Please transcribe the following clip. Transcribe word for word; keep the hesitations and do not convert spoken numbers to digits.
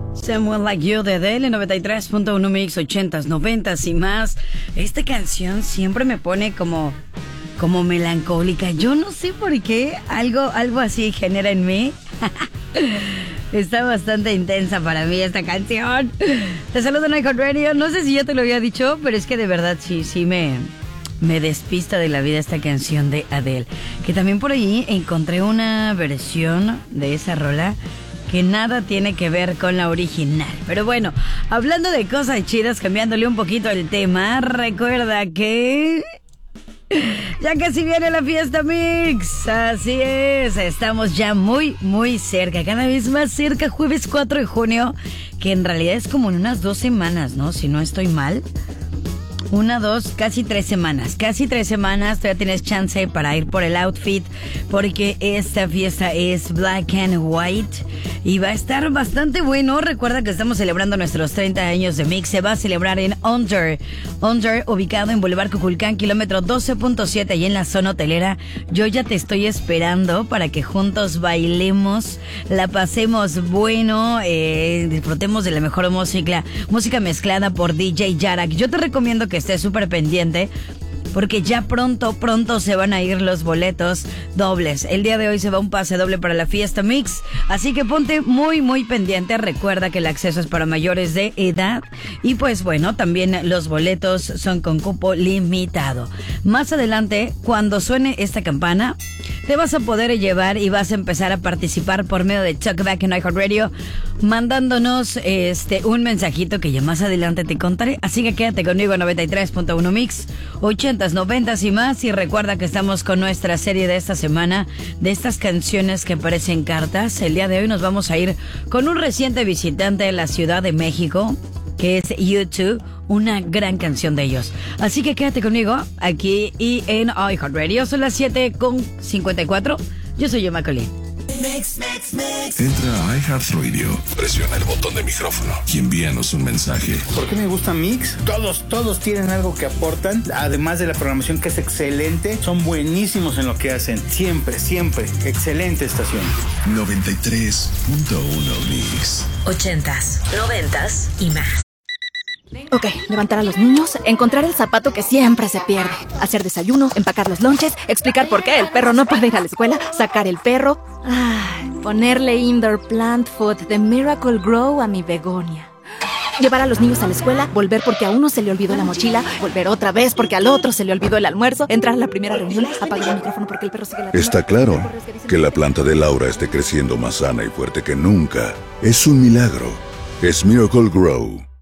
Someone Like You de Adele, noventa y tres punto uno Mix, ochentas, noventas y más. Esta canción siempre me pone como, como melancólica. Yo no sé por qué, algo, algo así genera en mí. Está bastante intensa para mí esta canción. Te saludo en iHeartRadio. No sé si yo te lo había dicho, pero es que de verdad sí, sí me, me despista de la vida esta canción de Adele. Que también por ahí encontré una versión de esa rola que nada tiene que ver con la original. Pero bueno, hablando de cosas chidas, cambiándole un poquito el tema, recuerda que ya casi viene la fiesta Mix. Así es, estamos ya muy, muy cerca, cada vez más cerca, jueves cuatro de junio, que en realidad es como en unas dos semanas, ¿no? Si no estoy mal. Una, dos, casi tres semanas. Casi tres semanas, todavía tienes chance para ir por el outfit, porque esta fiesta es Black and White y va a estar bastante bueno. Recuerda que estamos celebrando nuestros treinta años de Mix. Se va a celebrar en Under. Under, ubicado en Boulevard Cuculcán, kilómetro doce punto siete, y en la zona hotelera. Yo ya te estoy esperando para que juntos bailemos, la pasemos bueno, eh, disfrutemos de la mejor música, música mezclada por D J Yarak. Yo te recomiendo que estés súper pendiente, porque ya pronto, pronto se van a ir los boletos dobles. El día de hoy se va un pase doble para la fiesta Mix, así que ponte muy, muy pendiente. Recuerda que el acceso es para mayores de edad y pues bueno, también los boletos son con cupo limitado. Más adelante, cuando suene esta campana, te vas a poder llevar y vas a empezar a participar por medio de Talkback en iHeartRadio, mandándonos este un mensajito que ya más adelante te contaré. Así que quédate conmigo en noventa y tres punto uno Mix, ochentas, noventas y más. Y recuerda que estamos con nuestra serie de esta semana de estas canciones que parecen cartas. El día de hoy nos vamos a ir con un reciente visitante de la Ciudad de México, que es U dos, una gran canción de ellos. Así que quédate conmigo aquí y en iHeartRadio. Son las siete con cincuenta y cuatro. Yo soy Yo Macaulay. Mix, mix, mix. Entra a iHeartRadio, presiona el botón de micrófono y envíanos un mensaje. ¿Por qué me gusta Mix? Todos, todos tienen algo que aportan, además de la programación que es excelente. Son buenísimos en lo que hacen, siempre, siempre. Excelente estación. noventa y tres punto uno Mix. Ochentas, noventas y más. Ok, levantar a los niños, encontrar el zapato que siempre se pierde, hacer desayuno, empacar los lonches, explicar por qué el perro no puede ir a la escuela, sacar el perro, ay, ponerle indoor plant food de Miracle Grow a mi begonia. Llevar a los niños a la escuela, volver porque a uno se le olvidó la mochila, volver otra vez porque al otro se le olvidó el almuerzo, entrar a la primera reunión, apagar el micrófono porque el perro sigue la... Está claro que la planta de Laura esté creciendo más sana y fuerte que nunca. Es un milagro. Es Miracle Grow.